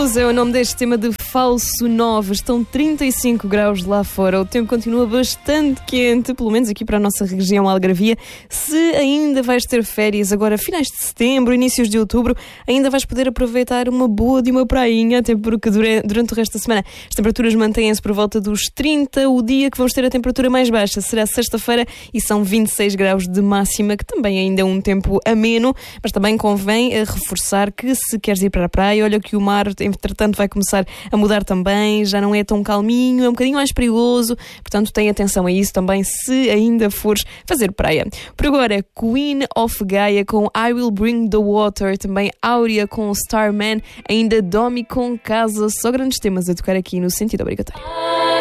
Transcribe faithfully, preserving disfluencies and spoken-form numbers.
Blues é o nome deste tema de Falso nove. Estão trinta e cinco graus lá fora. O tempo continua bastante quente, pelo menos aqui para a nossa região Algarvia. Se ainda vais ter férias agora, finais de setembro, inícios de outubro, ainda vais poder aproveitar uma boa de uma prainha, até porque durante o resto da semana as temperaturas mantêm-se por volta dos trinta. O dia que vamos ter a temperatura mais baixa será sexta-feira e são vinte e seis graus de máxima, que também ainda é um tempo ameno, mas também convém reforçar que se queres ir para a praia, olha que o mar, entretanto, vai começar a mudar também, já não é tão calminho, é um bocadinho mais perigoso, portanto, tenha atenção a isso também se ainda fores fazer praia. Por agora, Queen of Gaia com I Will Bring the Water, também Áurea com Starman, ainda Domi com Casa, só grandes temas a tocar aqui no Sentido Obrigatório.